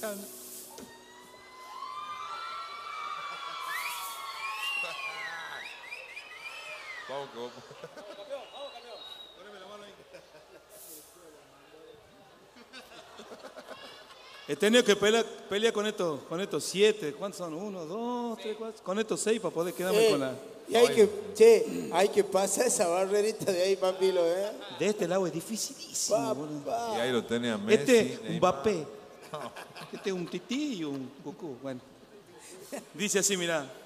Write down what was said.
escuchando. Vamos, vamos. He tenido que pelear con estos 7. ¿Cuántos son? 1, 2, 3, 4. Con estos 6 para poder quedarme con la... Y hay que pasar esa barrerita de ahí, papilo, ¿eh? De este lado es dificilísimo, boludo. Y ahí lo tenía Messi. Este un Neymar. Mbappé. Este es un Tití y un Goku. Bueno. Dice así, mirá.